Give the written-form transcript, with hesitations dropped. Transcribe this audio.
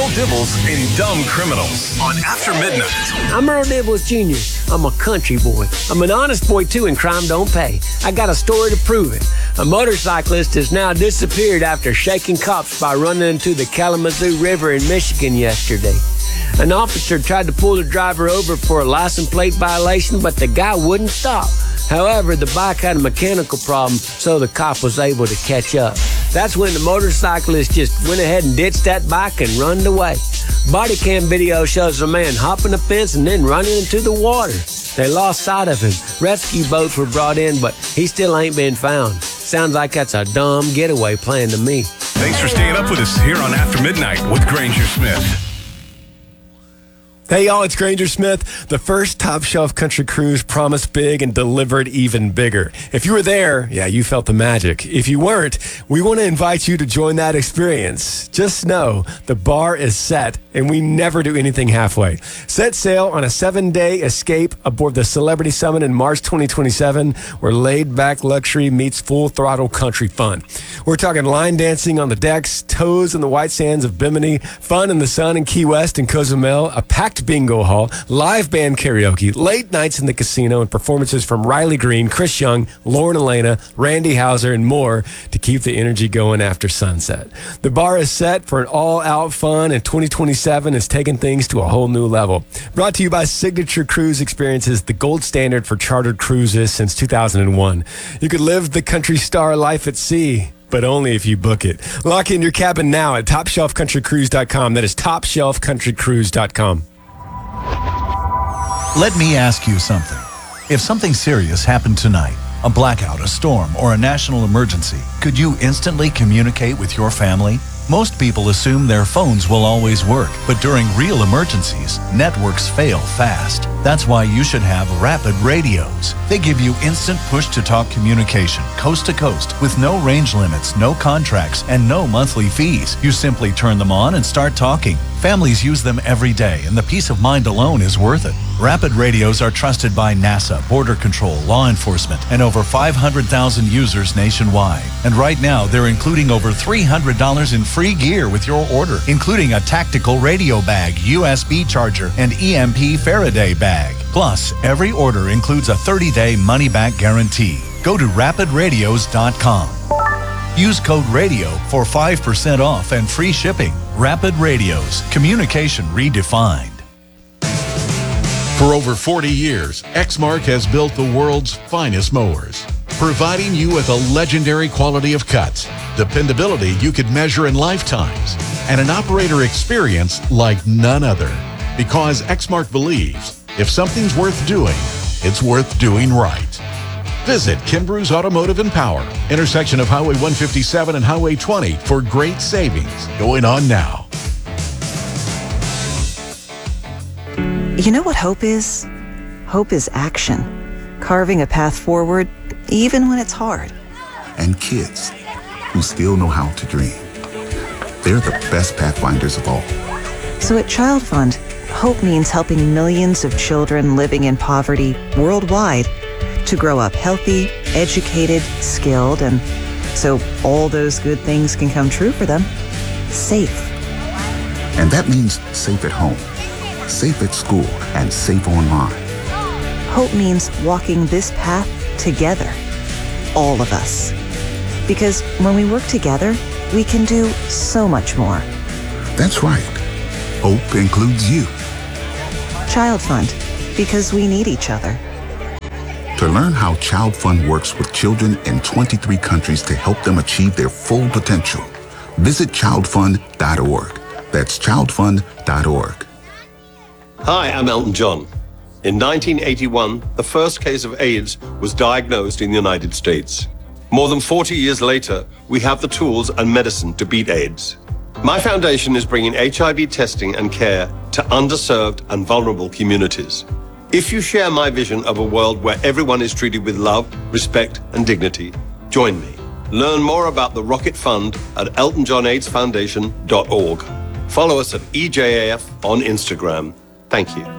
Dibbles and Dumb Criminals on After Midnight. I'm Earl Dibbles Jr. I'm a country boy. I'm an honest boy, too, and crime don't pay. I got a story to prove it. A motorcyclist has now disappeared after shaking cops by running into the Kalamazoo River in Michigan yesterday. An officer tried to pull the driver over for a license plate violation, but the guy wouldn't stop. However, the bike had a mechanical problem, so the cop was able to catch up. That's when the motorcyclist just went ahead and ditched that bike and runned away. Body cam video shows a man hopping a fence and then running into the water. They lost sight of him. Rescue boats were brought in, but he still ain't been found. Sounds like that's a dumb getaway plan to me. Thanks for staying up with us here on After Midnight with Granger Smith. Hey y'all, it's Granger Smith. The first Top Shelf Country Cruise promised big and delivered even bigger. If you were there, yeah, you felt the magic. If you weren't, we want to invite you to join that experience. Just know the bar is set and we never do anything halfway. Set sail on a 7-day escape aboard the Celebrity Summit in March 2027, where laid-back luxury meets full-throttle country fun. We're talking line dancing on the decks, toes in the white sands of Bimini, fun in the sun in Key West and Cozumel, a packed bingo hall, live band karaoke, late nights in the casino, and performances from Riley Green, Chris Young, Lauren Elena, Randy Houser, and more to keep the energy going after sunset. The bar is set for an all-out fun, and 2027 is taking things to a whole new level. Brought to you by Signature Cruise Experiences, the gold standard for chartered cruises since 2001. You could live the country star life at sea, but only if you book it. Lock in your cabin now at TopShelfCountryCruise.com. That is TopShelfCountryCruise.com. Let me ask you something. If something serious happened tonight, a blackout, a storm, or a national emergency, could you instantly communicate with your family? Most people assume their phones will always work, but during real emergencies, networks fail fast. That's why you should have Rapid Radios. They give you instant push-to-talk communication, coast to coast, with no range limits, no contracts, and no monthly fees. You simply turn them on and start talking. Families use them every day, and the peace of mind alone is worth it. Rapid Radios are trusted by NASA, Border Control, law enforcement, and over 500,000 users nationwide. And right now, they're including over $300 in free gear with your order, including a tactical radio bag, USB charger, and EMP Faraday bag. Plus, every order includes a 30-day money-back guarantee. Go to rapidradios.com. Use code RADIO for 5% off and free shipping. Rapid Radios, communication redefined. For over 40 years, Exmark has built the world's finest mowers, providing you with a legendary quality of cuts, dependability you could measure in lifetimes, and an operator experience like none other. Because Exmark believes if something's worth doing, it's worth doing right. Visit Kimbrough's Automotive and Power, intersection of Highway 157 and Highway 20 for great savings going on now. You know what hope is? Hope is action. Carving a path forward, even when it's hard. And kids who still know how to dream. They're the best pathfinders of all. So at Child Fund, hope means helping millions of children living in poverty worldwide to grow up healthy, educated, skilled, and so all those good things can come true for them. Safe. And that means safe at home, safe at school, and safe online. Hope means walking this path together, all of us. Because when we work together, we can do so much more. That's right. Hope includes you. Child Fund, because we need each other. To learn how Child Fund works with children in 23 countries to help them achieve their full potential, visit childfund.org. That's childfund.org. Hi, I'm Elton John. In 1981, the first case of AIDS was diagnosed in the United States. More than 40 years later, we have the tools and medicine to beat AIDS. My foundation is bringing HIV testing and care to underserved and vulnerable communities. If you share my vision of a world where everyone is treated with love, respect, and dignity, join me. Learn more about the Rocket Fund at eltonjohnaidsfoundation.org. Follow us at EJAF on Instagram. Thank you.